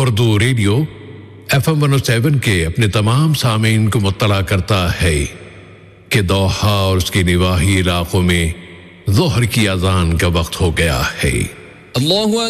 Urdu radio FM 107 के अपने तमाम सामीन को मुत्तला करता है कि दोहा और उसके निवाही इलाकों में ज़ोहर की अज़ान का वक्त हो गया है। अल्लाहु